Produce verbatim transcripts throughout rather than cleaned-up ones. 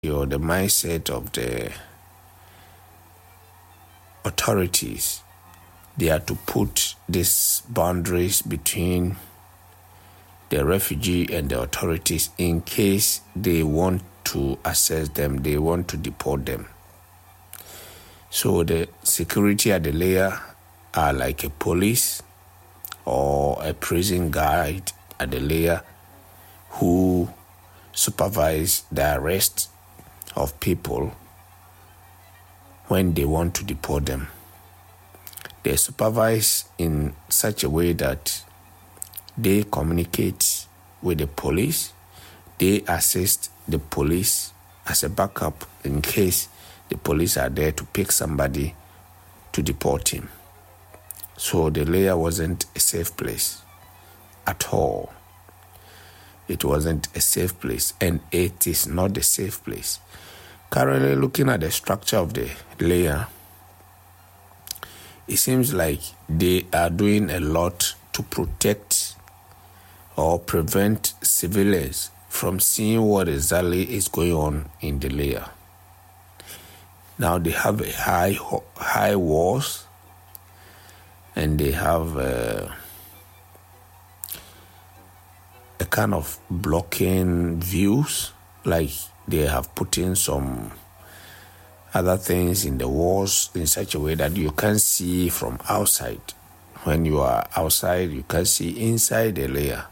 or the mindset of the authorities, they are to put these boundaries between the refugee and the authorities in case they want to assess them, they want to deport them. So the security at the layer are like a police or a prison guard at the layer who supervise the arrest of people when they want to deport them. They supervise in such a way that they communicate with the police, they assist the police as a backup in case the police are there to pick somebody to deport him. So the layer wasn't a safe place at all. It wasn't a safe place, and it is not a safe place. Currently, looking at the structure of the layer, it seems like they are doing a lot to protect or prevent civilians from seeing what exactly is going on in the layer. Now they have a high high walls, and they have a, a kind of blocking views, like they have put in some other things in the walls in such a way that you can't see from outside. When you are outside, you can see inside the layer.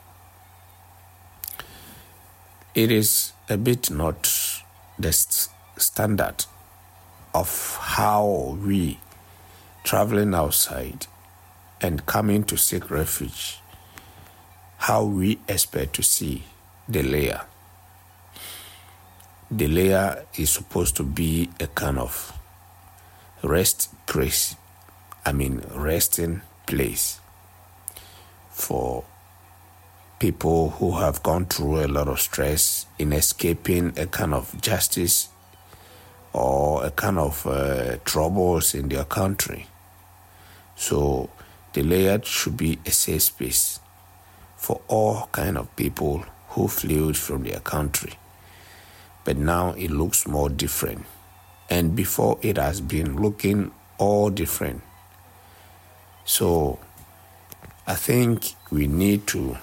It is a bit not the st- standard of how we, traveling outside and coming to seek refuge, how we expect to see the layer. The layer is supposed to be a kind of rest place, I mean resting place for people who have gone through a lot of stress in escaping a kind of justice or a kind of uh, troubles in their country. So the layer should be a safe space for all kind of people who fled from their country. But now it looks more different. And before it has been looking all different. So I think we need to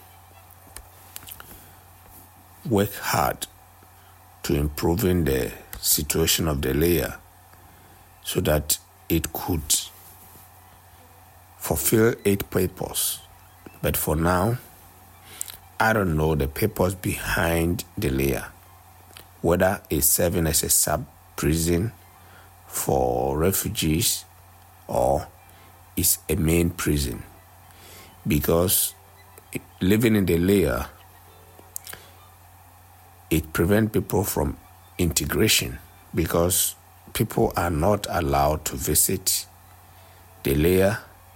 work hard to improving the situation of the layer so that it could fulfill its purpose. But for now, I don't know the purpose behind the layer, whether it's serving as a sub-prison for refugees or is a main prison. Because living in the layer, it prevents people from integration because people are not allowed to visit the layer.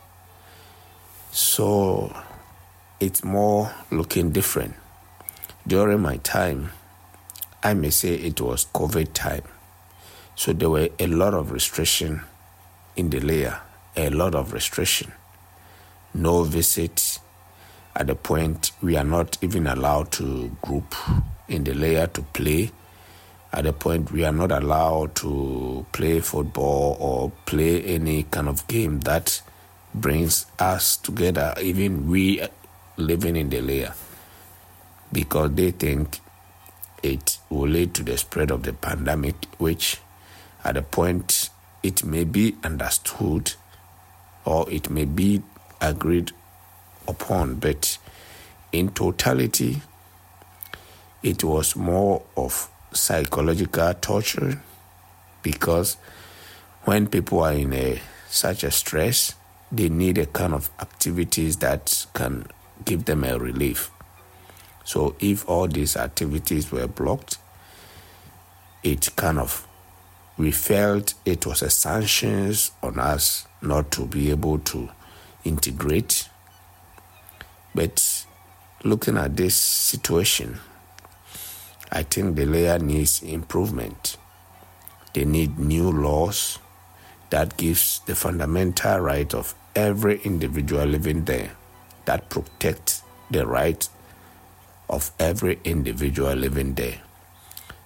So it's more looking different. During my time, I may say it was COVID time. So there were a lot of restriction in the layer, a lot of restriction. No visit. At the point, we are not even allowed to group in the layer to play. At the point, we are not allowed to play football or play any kind of game that brings us together, even we living in the layer, because they think it will lead to the spread of the pandemic, which at the point it may be understood or it may be agreed upon, but in totality, it was more of psychological torture because when people are in a such a stress, they need a kind of activities that can give them a relief. So if all these activities were blocked, it kind of, we felt it was a sanctions on us not to be able to integrate. But looking at this situation, I think the layer needs improvement. They need new laws that gives the fundamental right of every individual living there, that protects the right of every individual living there.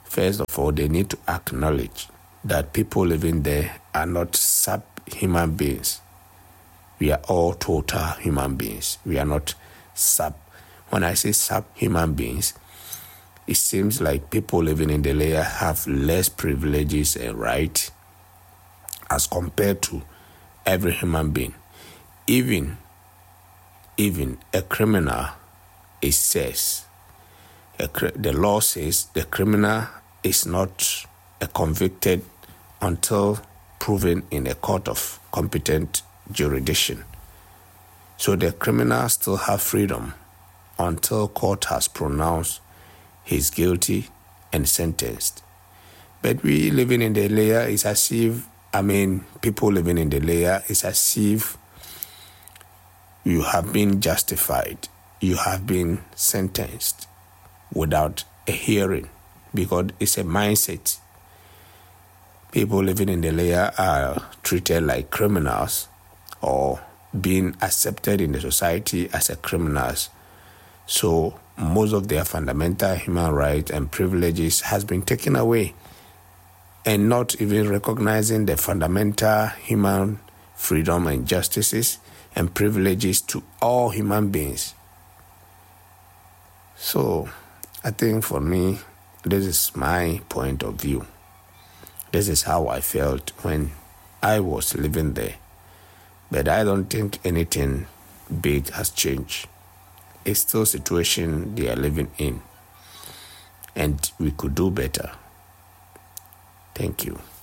First of all, they need to acknowledge that people living there are not sub-human beings. We are all total human beings. We are not sub. When I say sub-human beings, it seems like people living in the layer have less privileges and rights as compared to every human being. Even, even a criminal, it says, a, the law says the criminal is not a convicted until proven in a court of competent jurisdiction. So the criminal still have freedom until court has pronounced he's guilty and sentenced. But we living in the layer is as if, I mean, people living in the layer is as if you have been justified, you have been sentenced without a hearing, because it's a mindset. People living in the layer are treated like criminals or being accepted in the society as a criminals. So most of their fundamental human rights and privileges has been taken away, and not even recognizing the fundamental human freedom and justices and privileges to all human beings. So I think for me, this is my point of view. This is how I felt when I was living there. But I don't think anything big has changed. It's still a situation they are living in, and we could do better. Thank you.